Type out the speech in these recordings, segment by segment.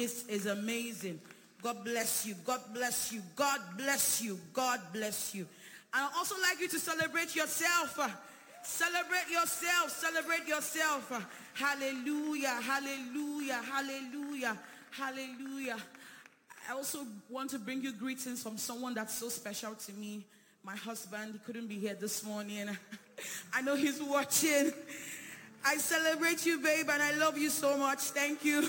This is amazing. God bless you. God bless you. God bless you. God bless you. And I'd also like you to celebrate yourself. Celebrate yourself. Celebrate yourself. Hallelujah. Hallelujah. Hallelujah. Hallelujah. I also want to bring you greetings from someone that's so special to me. My husband. He couldn't be here this morning. I know he's watching. I celebrate you, babe, and I love you so much. Thank you.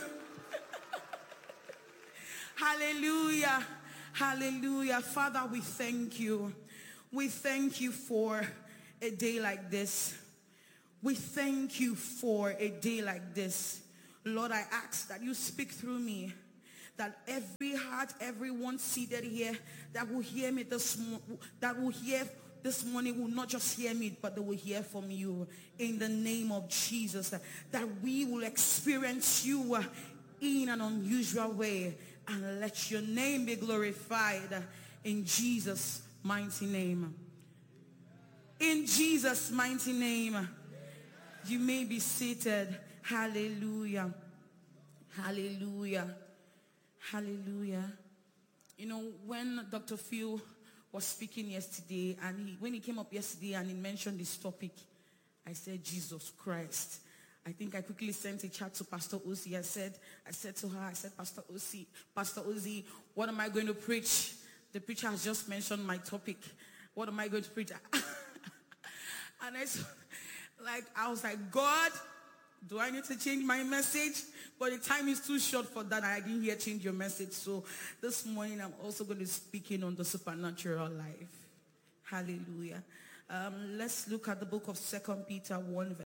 Hallelujah. Hallelujah. Father, we thank you. We thank you for a day like this. We thank you for a day like this. Lord, I ask that you speak through me, that every heart, everyone seated here that will hear me this morning will not just hear me, but they will hear from you in the name of Jesus, that we will experience you in an unusual way, and let your name be glorified in Jesus' mighty name. In Jesus' mighty name. You may be seated. Hallelujah. Hallelujah. Hallelujah. You know, when Dr. Phil was speaking yesterday, and when he came up yesterday and he mentioned this topic, I said, Jesus Christ. I think I quickly sent a chat to Pastor Uzi. I said to her, Pastor Uzi, what am I going to preach? The preacher has just mentioned my topic. What am I going to preach? And I was like, God, do I need to change my message? But the time is too short for that. I didn't hear change your message. So this morning I'm also going to be speaking on the supernatural life. Hallelujah. Let's look at the book of 2 Peter 1.